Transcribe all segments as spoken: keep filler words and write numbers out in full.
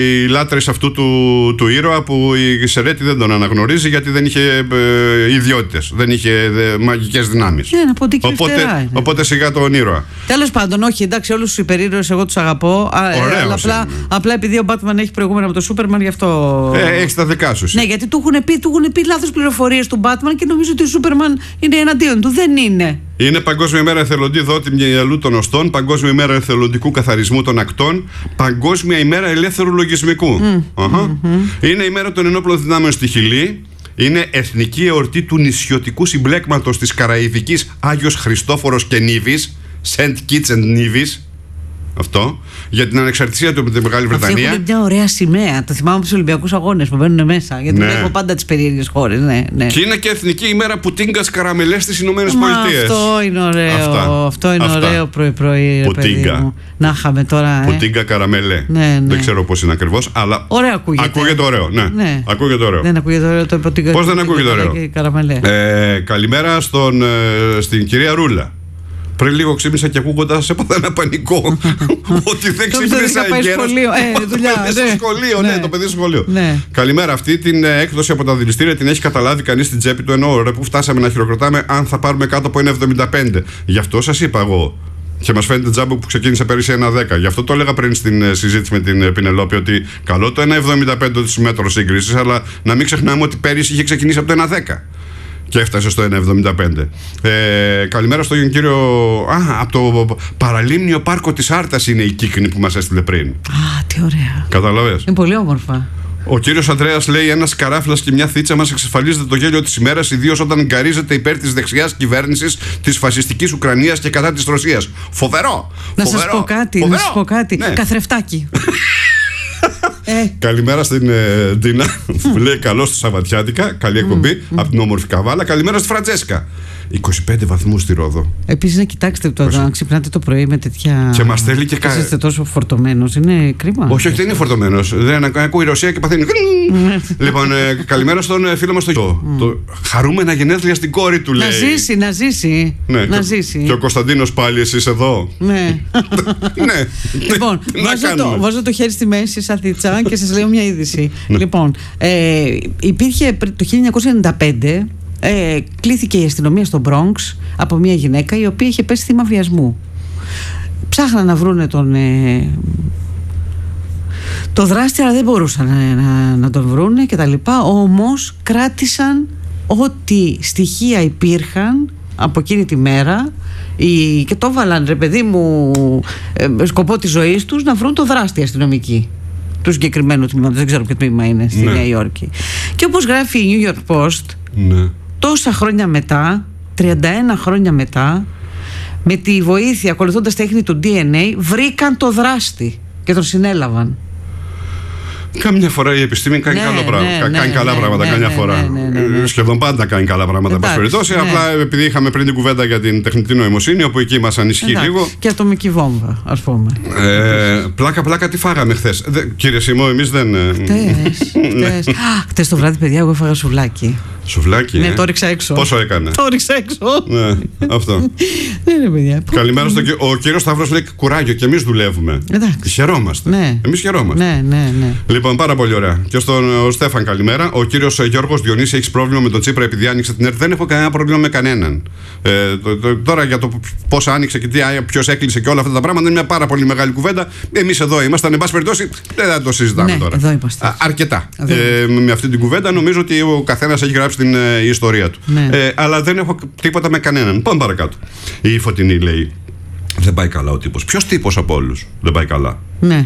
οι λάτρες αυτού του, του ήρωα που η Σερέτη δεν τον αναγνωρίζει γιατί δεν είχε ε, ιδιότητες, δεν είχε ε, μαγικές δυνάμεις. Ναι, οπότε, οπότε σιγά τον ήρωα. Τέλος πάντων, όχι, εντάξει, όλους τους υπερήρωες εγώ τους αγαπώ. Ωραίος, απλά, απλά επειδή ο Batman έχει προηγούμενο από το Σούπερμαν, γι' αυτό. Ε, έχει τα δικά σου. Ναι, γιατί του έχουν πει, του έχουν πει λάθος πληροφορίες του Batman και νομίζω ότι ο Σούπερμαν είναι εναντίον του. Δεν είναι. Είναι Παγκόσμια ημέρα εθελοντή δότη μυαλού των οστών, Παγκόσμια ημέρα εθελοντικού καθαρισμού των ακτών, Παγκόσμια ημέρα ελεύθερου λογισμικού. Mm. Uh-huh. Mm-hmm. Είναι η μέρα των ενόπλων δυνάμεων στη Χιλή. Είναι εθνική εορτή του νησιωτικού συμπλέκματος της Καραϊβικής Άγιος Χριστόφορος και Νίβης, Σεντ Kitts and Nevis. Αυτό. Για την ανεξαρτησία του από τη Μεγάλη Βρετανία. Έχουν μια ωραία σημαία. Το θυμάμαι από τους Ολυμπιακούς Αγώνες που μπαίνουν μέσα. Γιατί ναι. Βλέπω πάντα τις περίεργες χώρες. Ναι, ναι. Και είναι και εθνική ημέρα πουτίνγκας καραμελές στις Ηνωμένες Πολιτείες. Αυτό είναι ωραίο. Αυτά. Αυτό είναι Αυτά. ωραίο πρωί-πρωί. Πουτίνγκα. Να είχαμε τώρα. Ε. Πουτίνγκα καραμελέ. Ναι, ναι. Δεν ξέρω πώς είναι ακριβώς. Αλλά ωραία ακούγεται. Ακούγεται ωραίο. Ναι. Ναι. Ακούγεται ωραίο. Δεν ακούγεται ωραίο το πουτίνγκα. Πώς δεν ακούγεται ωραίο. Ε, καλημέρα στον, ε, στην κυρία Ρούλα. Πριν λίγο ξύπνησα και ακούγοντας έπαθα ένα πανικό. Ότι δεν ξύπνησα εγκαίρως. Ε, δουλειά. Το παιδί στο σχολείο, ναι, το παιδί στο σχολείο. Καλημέρα. Αυτή την έκδοση από τα δηληστήρια την έχει καταλάβει κανείς στην τσέπη του. Ενώ ρε που φτάσαμε να χειροκροτάμε αν θα πάρουμε κάτω από ένα εβδομήντα πέντε. Γι' αυτό σας είπα εγώ. Και μας φαίνεται τζάμπο που ξεκίνησε πέρυσι ένα δέκα. Γι' αυτό το έλεγα πριν στην συζήτηση με την Πινελόπη ότι καλό το ένα εβδομήντα πέντε της μέτρο σύγκρισης, αλλά να μην ξεχνάμε ότι πέρυσι είχε ξεκινήσει από το ένα δέκα. Και έφτασε στο ένα εβδομήντα πέντε. Ε, καλημέρα στον κύριο. Α, από το παραλίμνιο πάρκο της Άρτας είναι η κύκνη που μας έστειλε πριν. Α, τι ωραία. Καταλαβες. Είναι πολύ όμορφα. Ο κύριος Ανδρέας λέει: ένας καράφλας και μια θίτσα μας εξασφαλίζεται το γέλιο της ημέρας, ιδίως όταν γκαρίζεται υπέρ της δεξιάς κυβέρνησης της φασιστικής Ουκρανίας και κατά της Ρωσίας. Φοβερό! Να φοβερό, σας πω κάτι, φοβερό. να σας πω κάτι. Ναι. Καθρεφτάκι. Ε. Καλημέρα στην ε, Ντίνα που λέει καλώς στο Σαββατιάτικα. Καλή εκπομπή mm, mm. από την όμορφη Καβάλα. Καλημέρα στη Φραντζέσκα. είκοσι πέντε βαθμούς στη Ρόδο. Επίσης να κοιτάξτε το να ξυπνάτε το πρωί με τέτοια. Και μας θέλει και κάτι. Είστε τόσο φορτωμένος, είναι κρίμα. Όχι, όχι, δεν είναι φορτωμένος. Δεν ακούει η Ρωσία και παθαίνει. Λοιπόν, ε, καλημέρα στον ε, φίλο μας τον Γιώργο. Mm. Το χαρούμενα γενέθλια στην κόρη του λέει. Να ζήσει, να ζήσει. Ναι, να και, ζήσει. Και ο Κωνσταντίνος πάλι, εσείς εδώ. Ναι. Ναι. Λοιπόν, βάζω το, βάζω το χέρι στη μέση σαν θίτσα και σας λέω μια είδηση. Ναι. Λοιπόν, ε, υπήρχε το χίλια εννιακόσια ενενήντα πέντε. Ε, κλήθηκε η αστυνομία στο Μπρόγκς από μια γυναίκα η οποία είχε πέσει θύμα βιασμού. Ψάχναν να βρούνε τον ε, το δράστη, αλλά δεν μπορούσαν να, να, να τον βρούνε και τα λοιπά. Όμως κράτησαν ό,τι στοιχεία υπήρχαν από εκείνη τη μέρα η, και το βάλαν, ρε παιδί μου, ε, σκοπό της ζωής τους να βρουν το δράστη αστυνομικοί του συγκεκριμένου τμήματος, δεν ξέρω ποιο τμήμα είναι στη ναι. Νέα Υόρκη. Και όπως γράφει η New York Post, ναι. τόσα χρόνια μετά, τριάντα ένα χρόνια μετά, με τη βοήθεια, ακολουθώντας τέχνη του ντι εν έι, βρήκαν το δράστη και τον συνέλαβαν. Καμιά φορά η επιστήμη κάνει, ναι, καλό πράγμα. Ναι, κάνει ναι, καλά ναι, πράγματα. Ναι, καμιά ναι, φορά. Ναι, ναι, ναι, ναι. Σχεδόν πάντα κάνει καλά πράγματα. Εντάξει, ναι. Απλά επειδή είχαμε πριν την κουβέντα για την τεχνητή νοημοσύνη, όπου εκεί μας ανησυχεί εντάξει, λίγο. Και ατομική βόμβα, ας πούμε. Ε, πλάκα, πλάκα, τι φάγαμε χθες. Κύριε Σιμό, εμείς δεν. Χθες. Χθες το βράδυ, παιδιά, εγώ έφαγα σουβλάκι. Σουβλάκι. Ναι, ε? το ρίξα έξω. Πόσο έκανε? Το ρίξα έξω. Ναι, αυτό. Ναι, ναι, παιδιά. Καλημέρα στον κύριο. Ο κύριος Σταύρος λέει κουράγιο και εμείς δουλεύουμε. Εντάξει. Χαιρόμαστε. Ναι. Εμείς χαιρόμαστε. Ναι, ναι, ναι. Λοιπόν, πάρα πολύ ωραία. Και στον ο Στέφαν, καλημέρα. Ο κύριος Γιώργος Διονύση, έχει πρόβλημα με τον Τσίπρα επειδή άνοιξε την ΕΡΤ. Δεν έχω κανένα πρόβλημα με κανέναν. Ε, το, το, τώρα για το πώς άνοιξε και ποιος έκλεισε και όλα αυτά τα πράγματα είναι μια πάρα πολύ μεγάλη κουβέντα. Εμείς εδώ ήμασταν. Εν πάση περιπτώσει, δεν θα το συζητάμε ναι, τώρα. Εδώ είμαστε. Α, αρκετά. Ε, με αυτή την κουβέντα νομίζω ότι ο καθένας έχει γράψει την ε, ιστορία του. Ναι. Ε, αλλά δεν έχω τίποτα με κανέναν. Πάμε παρακάτω. Η Φωτεινή λέει: δεν πάει καλά ο τύπος. Ποιος τύπος από όλους δεν πάει καλά? Ναι.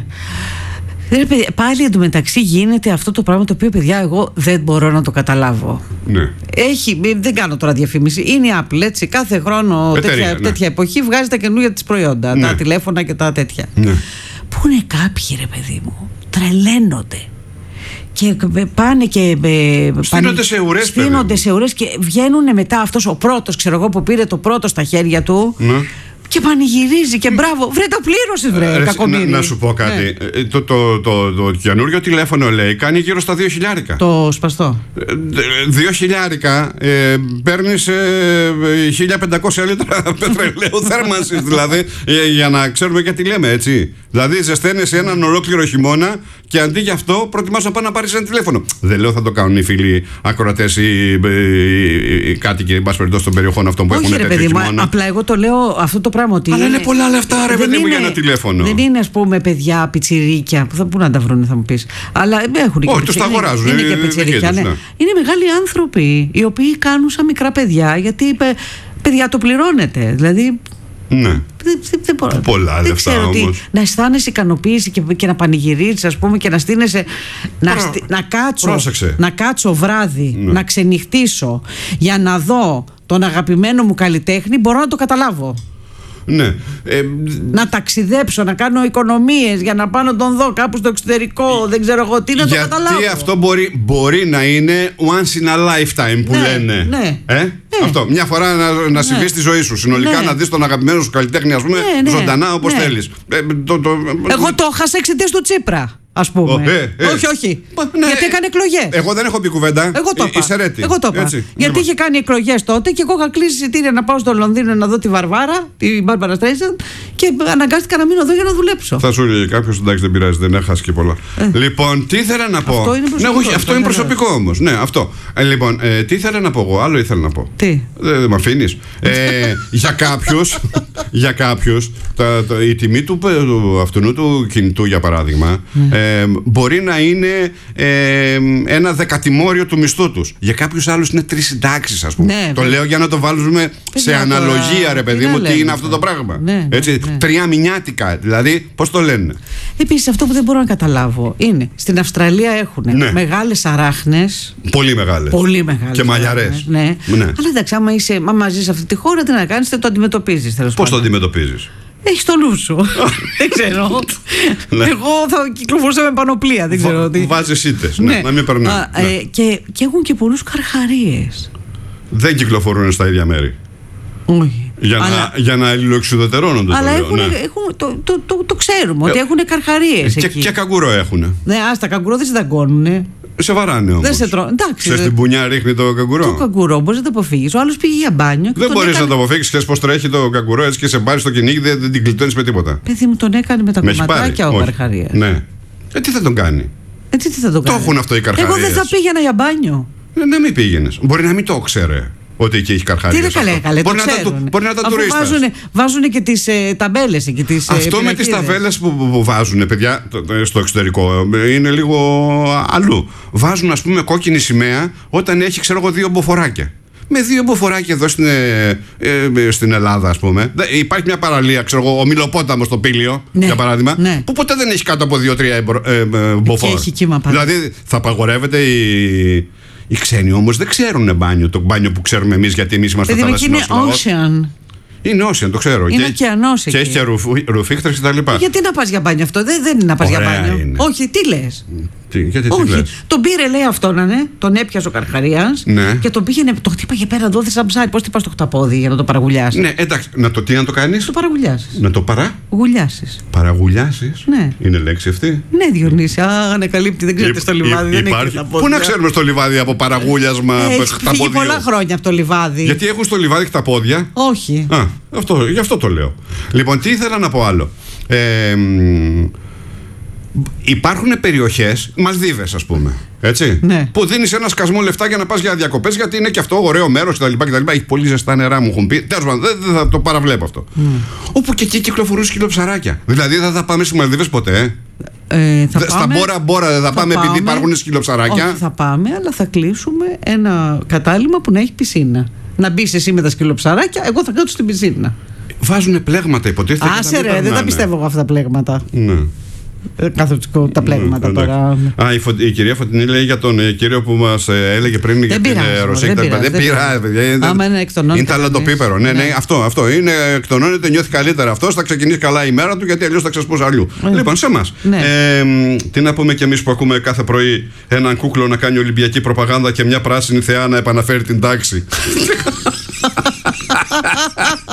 Πάλι εντωμεταξύ γίνεται αυτό το πράγμα το οποίο, παιδιά, εγώ δεν μπορώ να το καταλάβω. Ναι. Έχει, δεν κάνω τώρα διαφήμιση. Είναι η Apple, έτσι. Κάθε χρόνο Εταιρεία, τέτοια, ναι. τέτοια εποχή βγάζει τα καινούργια της προϊόντα. Ναι. Τα τηλέφωνα και τα τέτοια. Ναι. Πού είναι κάποιοι, ρε παιδί μου, τρελαίνονται. Και πάνε και. Στείνονται σε ουρές, Στείνονται σε ουρές και βγαίνουν μετά αυτός ο πρώτος, ξέρω εγώ, που πήρε το πρώτο στα χέρια του. Ναι. Και πανηγυρίζει και μπράβο. Βρε, το πλήρωσες, βρε, ε, κακομοίρη. Να, να σου πω κάτι. Ναι. Το, το, το, το, το καινούριο τηλέφωνο, λέει, κάνει γύρω στα δύο χιλιάρικα. Το σπαστό. Δύο χιλιάρικα. Ε, παίρνεις ε, χίλια πεντακόσια λίτρα πετρελαίου θέρμανσης, δηλαδή, για, για να ξέρουμε γιατί λέμε, έτσι. Δηλαδή, ζεσταίνεσαι έναν ολόκληρο χειμώνα και αντί για αυτό προτιμάς να πας να πάρεις ένα τηλέφωνο. Δεν λέω θα το κάνουν οι φίλοι ακροατές ή οι κάτοικοι, εν πάση περιπτώσει, των περιοχών αυτών που όχι, έχουν ρε, τέτοιο παιδί, χειμώνα. Απλά εγώ το λέω αυτό το πράγμα. Ότι αλλά είναι, είναι πολλά λεφτά, ρε παιδί μου, για ένα τηλέφωνο. Δεν είναι, ας πούμε, παιδιά, πιτσιρίκια. Που θα, πού να τα βρουν, θα μου πεις. Αλλά έχουν και. Όχι, τους τα αγοράζουν. Είναι, είναι και πιτσιρίκια. Ναι. Ναι. Είναι μεγάλοι άνθρωποι οι οποίοι κάνουν σαν μικρά παιδιά, γιατί παιδιά το πληρώνετε. Δηλαδή. Ναι. Δεν, δεν, μπορώ, πολλά δεν λεφτά ξέρω όμως. Τι, να αισθάνεσαι ικανοποίηση και, και να πανηγυρίζεις, ας πούμε, και να στείνεσαι. Να, Προ... στι, να, κάτσω, να κάτσω βράδυ, ναι. να ξενυχτήσω για να δω τον αγαπημένο μου καλλιτέχνη, μπορώ να το καταλάβω. Ναι. Ε, να ταξιδέψω, να κάνω οικονομίες για να πάω να τον δω κάπου στο εξωτερικό, δεν ξέρω εγώ τι, να γιατί το καταλάβω. Γιατί αυτό μπορεί, μπορεί να είναι once in a lifetime που ναι, λένε. Ναι. Ε? Ναι. Αυτό. Μια φορά να, να ναι. συμβεί στη ζωή σου. Συνολικά ναι. να δεις τον αγαπημένο σου καλλιτέχνη, ας πούμε, ναι, ναι, ζωντανά όπως ναι. θέλεις. Ε, το, το, εγώ το έχασα εξαιτίας του Τσίπρα. Ας πούμε. Oh, ε, ε. Όχι, όχι. Ναι. Γιατί έκανε εκλογές. Εγώ δεν έχω πει κουβέντα. Εγώ το είπα. Εγώ το είπα. Έτσι. Γιατί ναι. είχε κάνει εκλογές τότε και εγώ είχα κλείσει εισιτήρια να πάω στο Λονδίνο να δω τη Βαρβάρα, τη Μπάρμπαρα Στρέισαντ, και αναγκάστηκα να μείνω εδώ για να δουλέψω. Θα σου έλεγε κάποιο, εντάξει, δεν πειράζει, δεν έχασε και πολλά. Ε. Λοιπόν, τι ήθελα να πω. Αυτό είναι προσωπικό. Ναι, όχι, αυτό είναι προσωπικό όμως. Ναι, αυτό. Ε, λοιπόν, ε, τι ήθελα να πω εγώ, άλλο ήθελα να πω. Τι. Δεν δε με αφήνεις. ε, για κάποιους, για κάποιους τα, τα, η τιμή του, του αυτού του κινητού, για παράδειγμα, ε, μπορεί να είναι ε, ένα δεκατημόριο του μισθού τους. Για κάποιους άλλους είναι τρεις συντάξεις, ας πούμε. Ναι, το ναι. λέω για να το βάλουμε σε ναι, αναλογία, τώρα, ρε παιδί μου, τι είναι αυτό το πράγμα. Ναι, έτσι, ναι. Τρία μηνιάτικα, δηλαδή, πώς το λένε. Επίσης, αυτό που δεν μπορώ να καταλάβω είναι στην Αυστραλία έχουν ναι. μεγάλες αράχνες. Πολύ μεγάλες. Πολύ μεγάλες. Και μαλλιαρές. Ναι. Ναι. Αλλά εντάξει, άμα, είσαι, άμα ζεις σε αυτή τη χώρα, τι να κάνεις, δεν το αντιμετωπίζεις. Πώς το αντιμετωπίζεις? Έχεις το νου σου. Δεν ξέρω. Εγώ θα κυκλοφορούσα με πανοπλία. Δεν ξέρω τι. Βάζεις ήττες, ναι, να μην περνάει. Ναι. Ε, και, και έχουν και πολλούς καρχαρίες. Δεν κυκλοφορούν στα ίδια μέρη. Όχι. Για, αλλά, να, για να αλληλοεξουδετερώνονται. Αλλά το, έχουν, ναι. έχουν, το, το, το, το ξέρουμε, ε, ότι έχουν καρχαρίες. Και, εκεί. Και καγκουρό έχουν. Ναι, άστα, καγκουρό δεν συνταγκώνουνε. Σε βαράνε όμως. Δεν σε τρώνε. Εντάξει. Ξέρεις την πουνιά ρίχνει το καγκουρό. Το καγκουρό μπορείς να το αποφύγεις. Ο άλλος πήγε για μπάνιο. Δεν μπορείς έκανε... να το αποφύγεις. Ξέρεις πώς τρέχει το καγκουρό, έτσι και σε πάρει στο κυνήγι, δεν, δεν την κλειτώνεις με τίποτα. Παιδί μου, τον έκανε με τα κομματάκια ο καρχαρίας. Ναι. Ε, τι θα τον κάνει. Ε, τι, τι θα τον κάνει. Το έχουν αυτό οι καρχαρίες. Εγώ δεν θα πήγαινα για μπάνιο. Ε, να μην πήγαινες. Μπορεί να μην το ξέρε. Ότι εκεί έχει καρχαρίες. Τι δεν καλέ, καλέ, μπορεί, το να τα, μπορεί να τα τουρίστας. Βάζουν, βάζουν και τις ε, ταμπέλες εκεί. Τις, αυτό ε, με τις ταμπέλες που, που, που βάζουν, παιδιά, στο εξωτερικό, είναι λίγο αλλού. Βάζουν, ας πούμε, κόκκινη σημαία όταν έχει, ξέρω εγώ, δύο μποφοράκια. Με δύο μποφοράκια εδώ στην, ε, ε, στην Ελλάδα, ας πούμε. Υπάρχει μια παραλία, ξέρω εγώ, ο Μιλοπόταμος στο Πήλιο, ναι, για παράδειγμα, ναι, που ποτέ δεν έχει κάτω από δύο-τρία ε, ε, μποφόρ. Δηλαδή θα απαγορεύεται η. Οι ξένοι όμως δεν ξέρουν μπάνιο, το μπάνιο που ξέρουμε εμείς, γιατί εμείς είμαστε θαλασσινός λαός. Είναι ocean. Είναι ocean, το ξέρω. Είναι ωκεανός εκεί. Και έχει και ρουφίχτρες και τα λοιπά. Γιατί να πας για μπάνιο αυτό, δεν, δεν είναι να πας για μπάνιο. Είναι. Όχι, τι λες. Τι, γιατί όχι, τι λες. Τον πήρε, λέει, αυτόν, ναι, τον έπιασε ο καρχαρίας, ναι, και τον πήγαινε, το χτύπαγε πέρα εδώ, σαν ψάρι. Πώς τυπάς το χταπόδι για να το παραγουλιάσεις. Ναι, εντάξει, να το τι να το κάνεις. Το παραγουλιάσεις. Να το παρά. Γουλιάσεις. Παραγουλιάσεις. Ναι. Είναι λέξη αυτή. Ναι, Διονύση. Α, ανακαλύπτει, δεν ξέρετε στο λιβάδι. Δεν υπάρχει. Πού να ξέρουμε στο λιβάδι από παραγούλιασμα χταπόδιου. Έχει πολλά χρόνια από το λιβάδι. Γιατί έχουν στο λιβάδι χταπόδια. Όχι. Α, αυτό, γι' αυτό το λέω. Λοιπόν, τι ήθελα να πω άλλο. Ε, υπάρχουν περιοχές, Μαλδίβες ας πούμε, έτσι, ναι, που δίνεις ένα σκασμό λεφτά για να πας για διακοπές, γιατί είναι και αυτό ωραίο μέρος κτλ. Έχει πολύ ζεστά νερά, μου έχουν πει. Τέλος πάντων, δεν θα το παραβλέπω αυτό. Mm. Όπου και εκεί κυκλοφορούν σκυλοψαράκια. Δηλαδή δεν θα πάμε στις Μαλδίβες ποτέ. Ε, θα Στα πάμε, μπόρα μπόρα δεν θα, θα πάμε, πάμε επειδή υπάρχουν σκυλοψαράκια. Όχι, θα πάμε, αλλά θα κλείσουμε ένα κατάλημα που να έχει πισίνα. Να μπεις εσύ με τα σκυλοψαράκια, εγώ θα κάτσω στην πισίνα. Βάζουνε πλέγματα, υποτίθεται. Άσε ρε, δεν τα πιστεύω εγώ αυτά τα πλέγματα. Ναι. Καθολικό τα πλέγματα, ναι, τώρα. Α, η, φω... η κυρία Φωτεινή λέει για τον ε, κύριο που μας ε, έλεγε πριν για την Ρωσία. Δεν πειράζει, δεν πειράζει, παιδιά. Άμα είναι εκτονώνεται. Είναι ταλαντοπίπερο. Ναι, ναι, ναι, αυτό, αυτό. Είναι εκτονώνεται, νιώθει καλύτερα αυτός, θα ξεκινήσει καλά η μέρα του, γιατί αλλιώς θα ξεσπούσει αλλού. Mm. Λοιπόν, σε εμάς. Ναι. Ε, τι να πούμε κι εμείς που ακούμε κάθε πρωί έναν κούκλο να κάνει ολυμπιακή προπαγάνδα και μια πράσινη θεά να επαναφέρει την τάξη.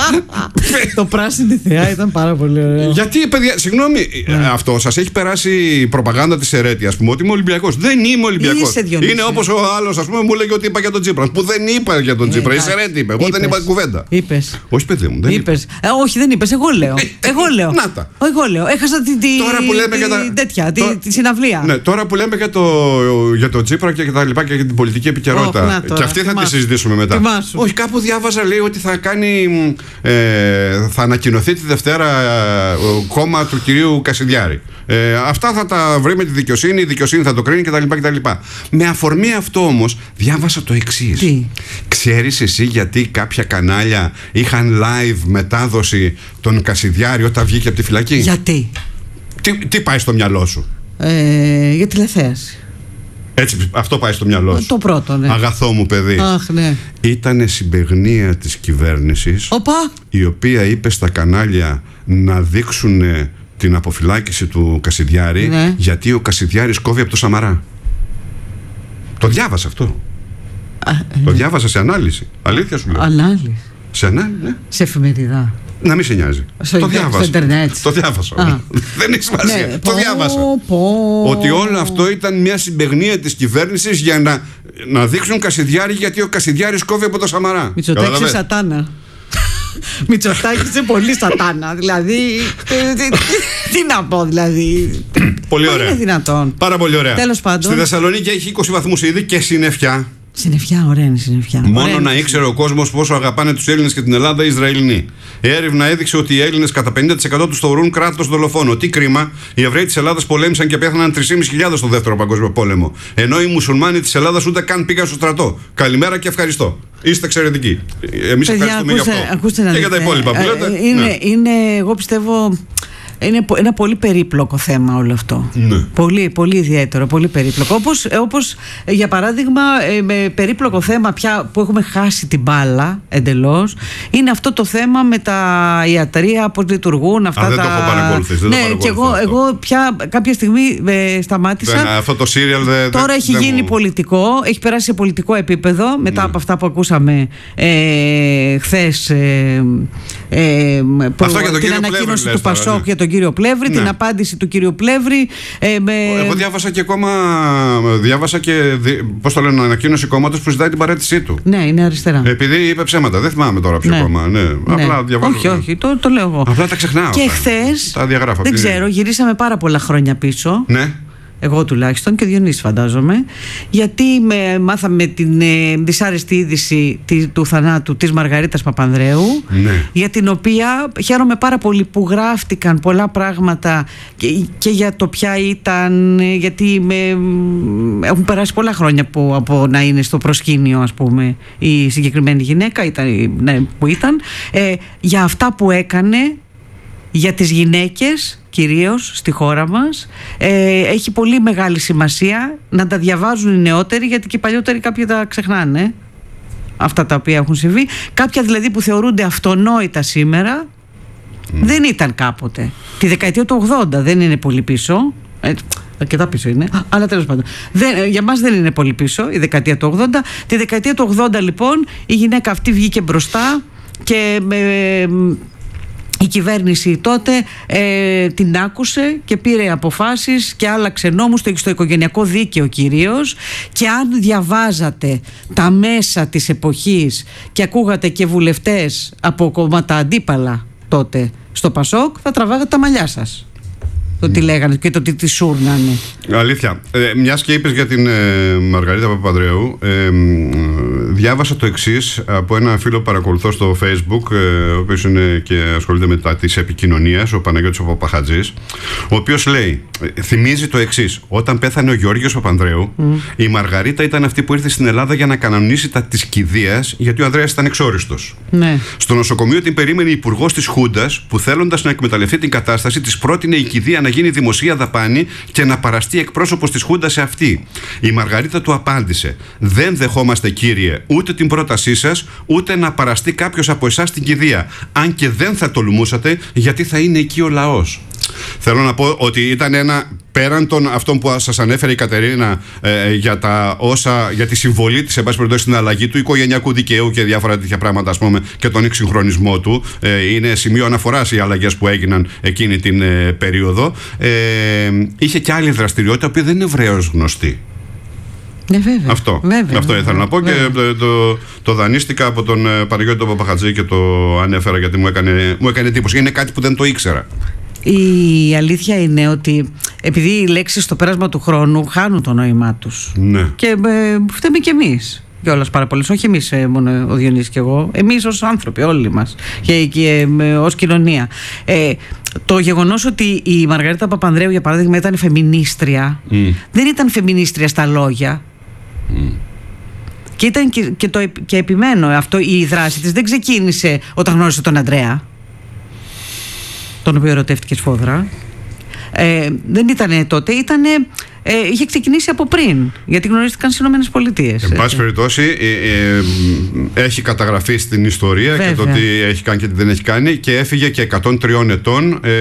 Το πράσινη θεά ήταν πάρα πολύ ωραίο. Γιατί, παιδιά, συγγνώμη, yeah. αυτό σας έχει περάσει η προπαγάνδα της αιρέτειας, ας πούμε, ότι είμαι Ολυμπιακός. Δεν είμαι Ολυμπιακός. Είναι όπως ο άλλος, ας πούμε, μου λέγει ότι είπα για τον Τσίπρα. Που δεν είπα για τον Τσίπρα. Είσαι αιρέτη, είπε. Εγώ δεν είπα κουβέντα. Είπες. Όχι, παιδί μου. Δεν είπες. Ε, όχι, δεν είπες. Εγώ λέω. Εγώ λέω. Να τα. Εγώ λέω. Έχασα τη, τη, τώρα που λέμε για τα... τέτοια, τη, τη συναυλία. Ναι, τώρα που λέμε για το, για το Τσίπρα και τα λοιπά και για την πολιτική επικαιρότητα. Oh, και αυτή θα τη συζητήσουμε μετά. Τιμάσου. Όχι, κάπου διάβαζα, λέει ότι θα κάνει. Ε, θα ανακοινωθεί τη Δευτέρα ε, κόμμα του κυρίου Κασιδιάρη. Ε, αυτά θα τα βρει με τη δικαιοσύνη, η δικαιοσύνη θα το κρίνει κτλ. κτλ. Με αφορμή αυτό όμως, διάβασα το εξής. Ξέρεις εσύ γιατί κάποια κανάλια είχαν live μετάδοση τον Κασιδιάρη όταν βγήκε από τη φυλακή? Γιατί? Τι, τι πάει στο μυαλό σου? Ε, για τηλεθέαση. Έτσι, αυτό πάει στο μυαλό σου. Το πρώτο, ναι. Αγαθό μου παιδί. Αχ, ναι. Ήτανε συμπαιγνία της κυβέρνησης, Οπα. η οποία είπε στα κανάλια να δείξουν την αποφυλάκηση του Κασιδιάρη, ναι. γιατί ο Κασιδιάρης κόβει από το Σαμαρά. Το διάβασα αυτό. Α, το ναι. διάβασα σε ανάλυση. Αλήθεια σου λέω. Ανάλυση. Σε ανάλυση, ναι. Σε εφημερίδα. Να μην σε νοιάζει. Στο το διάβασα. Στο ίντερνετ. Το διάβασα. Δεν έχει σημασία. Ναι, το πω, διάβασα. Πω. Ότι όλο αυτό ήταν μια συμπαιγνία της κυβέρνησης για να, να δείξουν Κασιδιάρη, γιατί ο Κασιδιάρης κόβει από το Σαμαρά. Μητσοτάκη σατάνα. Μητσοτάκη είναι πολύ σατάνα. Δηλαδή. Τι να πω, δηλαδή. Πολύ ωραία. Είναι δυνατόν. Πάρα πολύ ωραία. Τέλος πάντων. Στη Θεσσαλονίκη έχει είκοσι βαθμούς ήδη και συννεφιά. Συννεφιά, ωραία είναι συννεφιά. Μόνο ωραία, να ήξερε ο κόσμος πόσο αγαπάνε τους Έλληνες και την Ελλάδα οι Ισραηλινοί. Η έρευνα έδειξε ότι οι Έλληνες κατά πενήντα τοις εκατό τους θεωρούν κράτος δολοφόνο. Τι κρίμα, οι Εβραίοι της Ελλάδας πολέμησαν και πέθαναν τρεις χιλιάδες πεντακόσιοι στο δεύτερο παγκόσμιο πόλεμο. Ενώ οι Μουσουλμάνοι της Ελλάδας ούτε καν πήγαν στο στρατό. Καλημέρα και ευχαριστώ. Είστε εξαιρετικοί. Εμείς ευχαριστούμε ακούστε, για αυτό. Ακούστε, και για τα υπόλοιπα που λέτε. Είναι, ναι. είναι, εγώ πιστεύω. Είναι ένα πολύ περίπλοκο θέμα όλο αυτό. Ναι. Πολύ, πολύ ιδιαίτερο, πολύ περίπλοκο. Όπως, όπως για παράδειγμα, με περίπλοκο θέμα πια που έχουμε χάσει την μπάλα εντελώς, είναι αυτό το θέμα με τα ιατρεία, πώς λειτουργούν αυτά. Α, δεν τα... το έχω παρακολουθήσει. Ναι, και εγώ, εγώ πια κάποια στιγμή ε, σταμάτησα. Δεν, αυτό το serial δεν. Τώρα δε, έχει δε γίνει μου... πολιτικό, έχει περάσει σε πολιτικό επίπεδο μετά ναι. από αυτά που ακούσαμε ε, χθες. Ε, ε, που, την ανακοίνωση του Πασόκ ναι. για τον κύριο Πλεύρη, ναι. την απάντηση του κύριου Πλεύρη. Ε, με... Εγώ διάβασα και ακόμα. Διάβασα και. Πώς το λένε, ανακοίνωση κόμματος που ζητάει την παραίτησή του. Ναι, είναι αριστερά. Επειδή είπε ψέματα. Δεν θυμάμαι τώρα ποιο ναι. κόμμα. Ναι. Ναι. Απλά διαβάζω. Όχι, όχι, το, το λέω εγώ. Απλά τα ξεχνάω. Και χθες. Τα διαγράφω. Δεν ξέρω, γυρίσαμε πάρα πολλά χρόνια πίσω. Ναι. Εγώ τουλάχιστον και Διονύση φαντάζομαι, γιατί με, μάθαμε την ε, δυσάρεστη είδηση τη, του θανάτου της Μαργαρίτας Παπανδρέου, ναι. για την οποία χαίρομαι πάρα πολύ που γράφτηκαν πολλά πράγματα και, και για το ποια ήταν, γιατί με, έχουν περάσει πολλά χρόνια που, από να είναι στο προσκήνιο, ας πούμε, η συγκεκριμένη γυναίκα ήταν, ναι, που ήταν, ε, για αυτά που έκανε για τις γυναίκες κυρίως στη χώρα μας. ε, έχει πολύ μεγάλη σημασία να τα διαβάζουν οι νεότεροι, γιατί και οι παλιότεροι κάποιοι τα ξεχνάνε αυτά τα οποία έχουν συμβεί, κάποια δηλαδή που θεωρούνται αυτονόητα σήμερα mm. δεν ήταν κάποτε τη δεκαετία του ογδόντα, δεν είναι πολύ πίσω, ε, αρκετά πίσω είναι, αλλά τέλος πάντων δεν, για μας δεν είναι πολύ πίσω η δεκαετία του ογδόντα. Τη δεκαετία του ογδόντα λοιπόν η γυναίκα αυτή βγήκε μπροστά και ε, η κυβέρνηση τότε ε, την άκουσε και πήρε αποφάσεις και άλλαξε νόμους στο, στο οικογενειακό δίκαιο κυρίως, και αν διαβάζατε τα μέσα της εποχής και ακούγατε και βουλευτές από κόμματα αντίπαλα τότε στο Πασόκ, θα τραβάγατε τα μαλλιά σας. Το τι λέγανε και το τι τη σούρνανε. Αλήθεια. Ε, μιας και είπες για την ε, Μαργαρίτα Παπανδρέου, ε, διάβασα το εξής από ένα φίλο που παρακολουθώ στο Facebook, ε, ο οποίος είναι και ασχολείται με τα της επικοινωνίας, ο Παναγιώτης ο Παπαχατζής, ο οποίος λέει, θυμίζει το εξής: όταν πέθανε ο Γεώργιος Παπανδρέου, mm. η Μαργαρίτα ήταν αυτή που ήρθε στην Ελλάδα για να κανονίσει τα της κηδείας, γιατί ο Ανδρέας ήταν εξόριστος. Ναι. Στο νοσοκομείο την περίμενε υπουργός της Χούντας, που θέλοντας να εκμεταλλευτεί την κατάσταση, της πρότεινε η κηδεία να γίνει δημοσία δαπάνη και να παραστεί εκπρόσωπος της Χούντας σε αυτή. Η Μαργαρίτα του απάντησε: δεν δεχόμαστε, κύριε, ούτε την πρότασή σας, ούτε να παραστεί κάποιος από εσάς στην κηδεία. Αν και δεν θα τολμούσατε, γιατί θα είναι εκεί ο λαός. Θέλω να πω ότι ήταν ένα, πέραν των αυτών που σας ανέφερε η Κατερίνα ε, για, τα όσα, για τη συμβολή της, εν πάση περιπτώσει, στην αλλαγή του οικογενειακού δικαίου και διάφορα τέτοια πράγματα, ας πούμε, και τον εξυγχρονισμό του. Ε, είναι σημείο αναφοράς οι αλλαγές που έγιναν εκείνη την ε, περίοδο. Ε, είχε και άλλη δραστηριότητα που δεν είναι ευρέως γνωστή. Ναι, βέβαια. Αυτό, βέβαια, αυτό ήθελα να πω βέβαια. Και το, το, το δανείστηκα από τον Παναγιώτη τον Παπαχατζή και το ανέφερα γιατί μου έκανε, μου έκανε εντύπωση. Είναι κάτι που δεν το ήξερα. Η αλήθεια είναι ότι επειδή οι λέξεις στο πέρασμα του χρόνου χάνουν το νόημά τους. Ναι. Και ε, φταίμε κι εμείς κιόλας πάρα πολύ. Όχι εμείς ε, μόνο ο Διονύσης και εγώ. Εμείς ως άνθρωποι, όλοι μας. Και, και ε, ως κοινωνία. Ε, το γεγονός ότι η Μαργαρίτα Παπανδρέου, για παράδειγμα, ήταν φεμινίστρια, mm. δεν ήταν φεμινίστρια στα λόγια. Mm. Και, ήταν και, και, το, και επιμένω αυτό, η δράση της δεν ξεκίνησε όταν γνώρισε τον Αντρέα, τον οποίο ερωτεύτηκε σφόδρα. Ε, δεν ήταν τότε, ήτανε, ε, είχε ξεκινήσει από πριν, γιατί γνωρίστηκαν στις Ηνωμένες Πολιτείες. Εν πάση περιπτώσει, ε, ε, έχει καταγραφεί στην ιστορία. Βέβαια. Και το τι έχει κάνει και τι δεν έχει κάνει, και έφυγε και εκατόν τρία ετών, ε,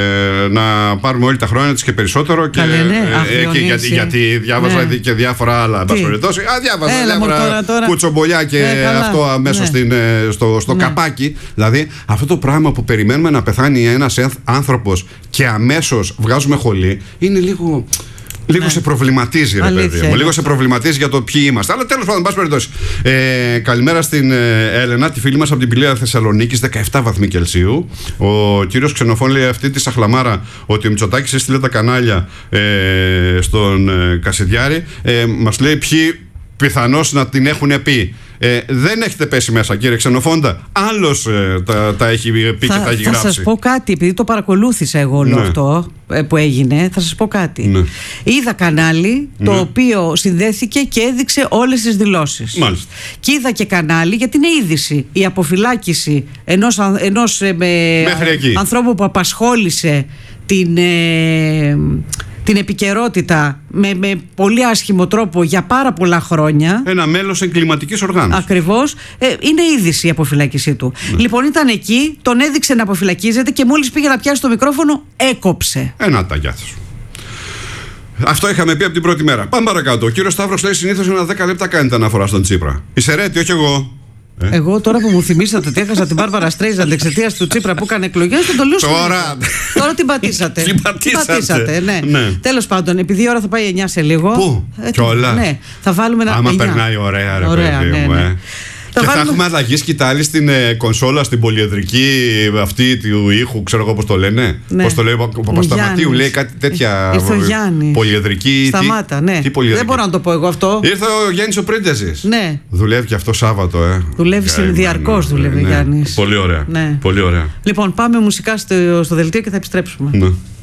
να πάρουμε όλοι τα χρόνια της και περισσότερο. Και, Καλέ, ναι. ε, Αχ, και γιατί, γιατί διάβαζα ναι. και διάφορα άλλα. Εν πάση περιπτώσει, α, διάβαζα Έλα, διάφορα τώρα, τώρα. κουτσομπολιά και ε, αυτό αμέσως ναι. στο, στο ναι. καπάκι. Δηλαδή, αυτό το πράγμα που περιμένουμε να πεθάνει ένας άνθρωπος και αμέσως βγάζουμε χολή, είναι λίγο. Λίγο ναι. σε προβληματίζει, ρε παιδί μου. Λίγο σε προβληματίζει για το ποιοι είμαστε. Αλλά τέλος πάντων, πάση περιπτώσει. Ε, καλημέρα στην ε, Έλενα, τη φίλη μας από την Πηλαία Θεσσαλονίκης, δεκαεπτά βαθμοί Κελσίου. Ο κύριος Ξενοφών λέει αυτή τη σαχλαμάρα ότι ο Μητσοτάκης έστειλε τα κανάλια ε, στον ε, Κασιδιάρη. Ε, μας λέει ποιοι πιθανώς να την έχουν πει. Ε, δεν έχετε πέσει μέσα, κύριε Ξενοφόντα. Άλλος ε, τα, τα έχει πει θα, και τα έχει θα γράψει. Θα σας πω κάτι, επειδή το παρακολούθησα εγώ όλο ναι. αυτό ε, που έγινε. Θα σας πω κάτι. Ναι. Είδα κανάλι το ναι. οποίο συνδέθηκε και έδειξε όλες τις δηλώσεις. Μάλιστα. Και είδα και κανάλι, γιατί είναι είδηση, η αποφυλάκηση ενός, ενός ε, με, ανθρώπου που απασχόλησε την... Ε, την επικαιρότητα με, με πολύ άσχημο τρόπο για πάρα πολλά χρόνια. Ένα μέλος εγκληματικής οργάνωσης. Ακριβώς. Ε, είναι είδηση η αποφυλάκησή του. Ναι. Λοιπόν, ήταν εκεί, τον έδειξε να αποφυλακίζεται και μόλις πήγε να πιάσει το μικρόφωνο, έκοψε. Ένα ταγιάθο. Αυτό είχαμε πει από την πρώτη μέρα. Πάμε παρακάτω. Ο κύριος Σταύρος λέει συνήθως ένα δέκα λεπτά κάνετε αναφορά στον Τσίπρα. Είσαι ρέτη, όχι εγώ. Ε? Εγώ τώρα που μου θυμήσατε ότι έχασα την Μπάρμπαρα Στρέιζαντ εξαιτίας του Τσίπρα που έκανε εκλογές, δεν το λέω. Τώρα... τώρα την πατήσατε. την πατήσατε. Την πατήσατε, ναι. ναι. Τέλος πάντων, επειδή η ώρα θα πάει εννιά σε λίγο. Πού? Ε, Κιόλα. Ναι, θα βάλουμε ένα. Άμα περνάει ωραία, ρε ωραία, παιδί μου. Ναι, ναι. Και θα, θα έχουμε αλλαγή σκητάλη στην ε, κονσόλα, στην πολυεδρική αυτή του ήχου, ξέρω εγώ πώς το λένε. Ναι. Πώς το λέει ο Παπασταματίου, λέει κάτι τέτοια. Ήρθε ο Γιάννης. Πολυεδρική. Σταμάτα, ναι. Τι πολυεδρική. Δεν μπορώ να το πω εγώ αυτό. Ήρθε ο Γιάννης ο Πρίντεζης. Ναι. Δουλεύει και αυτό Σάββατο, ε. Δουλεύει διαρκώς, δουλεύει ο Γιάννης. Πολύ ωραία. Ναι. Πολύ ωραία. Λοιπόν, πάμε μουσικά στο, στο δελτίο και θα επιστρέψουμε. Ναι.